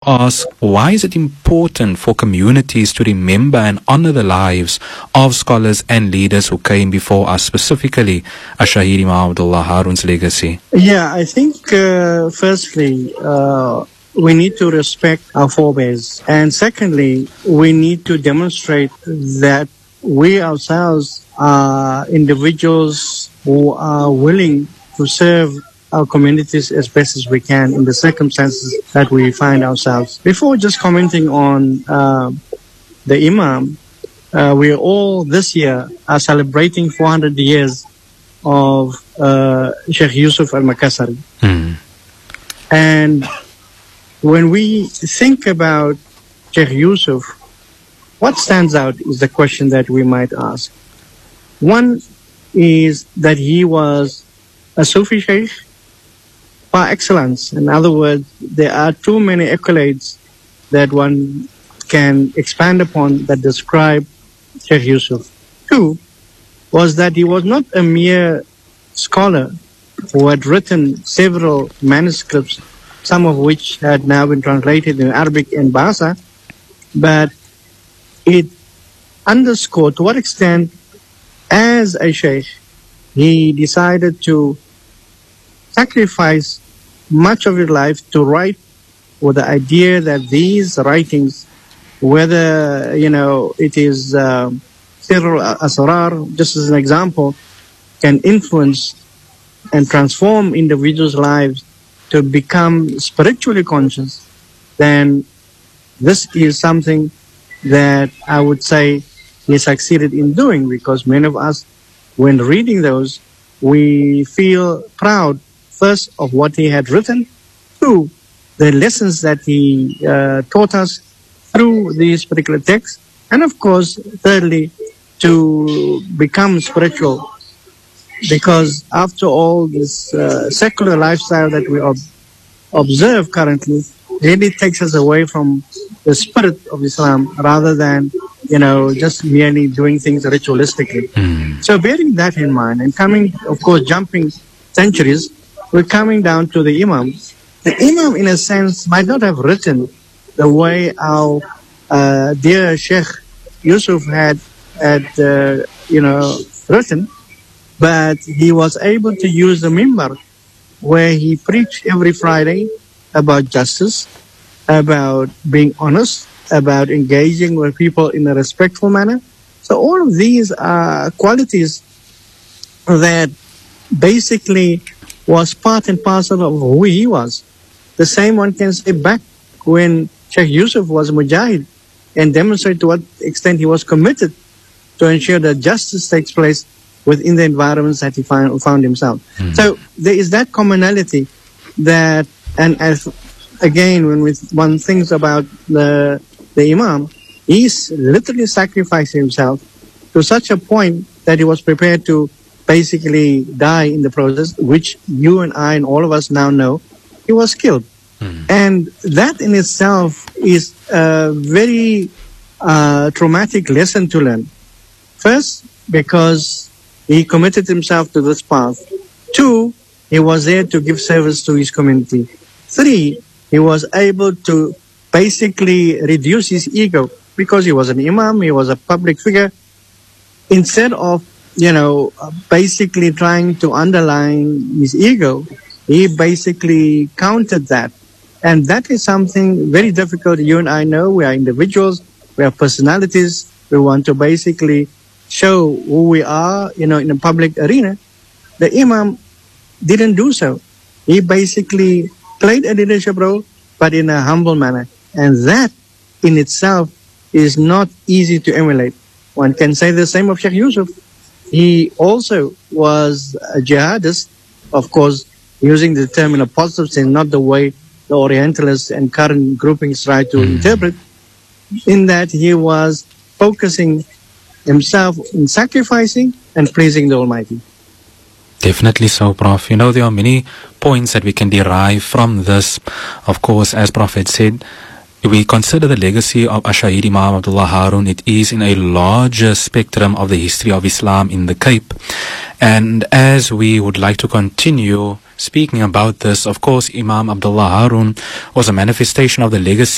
ask, why is it important for communities to remember and honor the lives of scholars and leaders who came before us, specifically Shaheed Imam Abdullah Harun's legacy? Yeah, I think firstly, we need to respect our forebears. And secondly, we need to demonstrate that we ourselves are individuals who are willing to serve our communities as best as we can in the circumstances that we find ourselves. Before just commenting on the Imam, we all this year are celebrating 400 years of Sheikh Yusuf al-Makassari. And when we think about Sheikh Yusuf, what stands out is the question that we might ask. One is that he was a Sufi Sheikh par excellence. In other words, there are too many accolades that one can expand upon that describe Sheikh Yusuf. Two was that he was not a mere scholar who had written several manuscripts, some of which had now been translated in Arabic and Bahasa, but it underscored to what extent, as a sheikh, he decided to sacrifice much of his life to write with the idea that these writings, whether, it is Sirr al-Asrar, just as an example, can influence and transform individuals' lives to become spiritually conscious, then this is something that I would say he succeeded in doing, because many of us, when reading those, we feel proud, first, of what he had written, two, the lessons that he taught us through these particular texts, and of course, thirdly, to become spiritual. Because after all, this secular lifestyle that we observe currently really takes us away from the spirit of Islam, rather than, just merely doing things ritualistically. So bearing that in mind, and coming, of course, jumping centuries, we're coming down to the Imam. The Imam, in a sense, might not have written the way our dear Sheikh Yusuf had written, but he was able to use the mimbar, where he preached every Friday about justice, about being honest, about engaging with people in a respectful manner. So all of these are qualities that basically was part and parcel of who he was. The same one can say back when Sheikh Yusuf was Mujahid, and demonstrate to what extent he was committed to ensure that justice takes place within the environments that he found himself. So there is that commonality that, and as again, when one thinks about the Imam, he's literally sacrificed himself to such a point that he was prepared to basically die in the process, which you and I and all of us now know he was killed. And that in itself is a very traumatic lesson to learn. First, because he committed himself to this path. Two, he was there to give service to his community. Three, he was able to basically reduce his ego, because he was an imam, he was a public figure. Instead of, basically trying to underline his ego, he basically countered that. And that is something very difficult. You and I know we are individuals, we have personalities, we want to basically show who we are, in a public arena. The Imam didn't do so. He basically played a leadership role, but in a humble manner. And that in itself is not easy to emulate. One can say the same of Sheikh Yusuf. He also was a jihadist, of course, using the term in a positive sense, not the way the Orientalists and current groupings try to interpret, in that he was focusing himself in sacrificing and pleasing the Almighty. Definitely so, Prof. There are many points that we can derive from this. Of course, as Prof had said, we consider the legacy of Shaheed Imam Abdullah Harun. It is in a larger spectrum of the history of Islam in the Cape. And as we would like to continue speaking about this, of course, Imam Abdullah Harun was a manifestation of the legacy